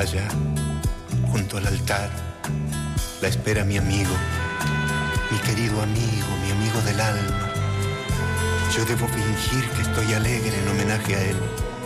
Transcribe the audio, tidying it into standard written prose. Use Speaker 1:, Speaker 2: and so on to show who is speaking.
Speaker 1: Allá, junto al altar, la espera mi amigo, mi querido amigo, mi amigo del alma. Yo debo fingir que estoy alegre en homenaje a él,